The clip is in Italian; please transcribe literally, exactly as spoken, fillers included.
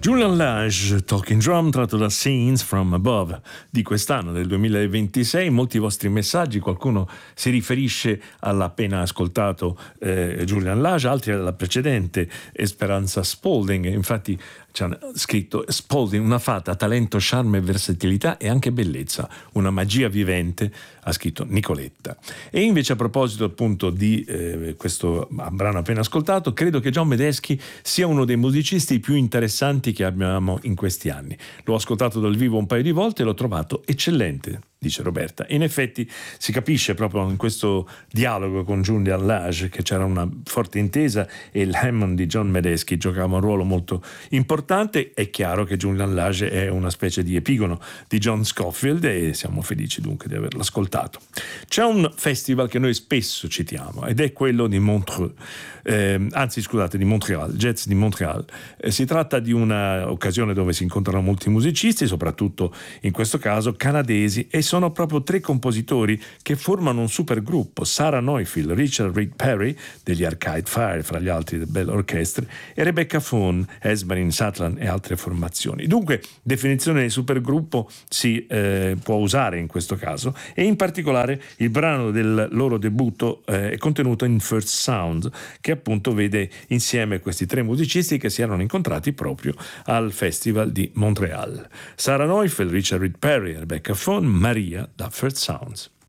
Julian Lage, Talking Drum, tratto da Scenes from Above di quest'anno, del duemilaventisei. Molti vostri messaggi, qualcuno si riferisce all'appena ascoltato eh, Julian Lage, altri alla precedente Esperanza Spalding. Infatti ci hanno scritto: Spalding, una fata, talento, charme, versatilità e anche bellezza, una magia vivente, ha scritto Nicoletta. E invece, a proposito appunto di eh, questo brano appena ascoltato, credo che John Medeski sia uno dei musicisti più interessanti che abbiamo in questi anni. L'ho ascoltato dal vivo un paio di volte e l'ho trovato eccellente, dice Roberta. In effetti si capisce proprio in questo dialogo con Julian Lage che c'era una forte intesa e il Hammond di John Medeski giocava un ruolo molto importante. È chiaro che Julian Lage è una specie di epigono di John Scofield e siamo felici dunque di averlo ascoltato. C'è un festival che noi spesso citiamo ed è quello di Montreux, eh, anzi scusate di Montréal, Jazz di Montréal. Eh, si tratta di una occasione dove si incontrano molti musicisti, soprattutto in questo caso canadesi, e sono proprio tre compositori che formano un supergruppo: Sarah Neufeld, Richard Reed Parry degli Arcade Fire, fra gli altri del Bell Orchestra, e Rebecca Fone, Esmerin Sutherland e altre formazioni. Dunque, definizione di supergruppo si eh, può usare in questo caso, e in particolare il brano del loro debutto eh, è contenuto in First Sound, che appunto vede insieme questi tre musicisti che si erano incontrati proprio al Festival di Montréal. Sarah Neufeld, Richard Reed Parry, Rebecca Fone, Maria da First Sounds.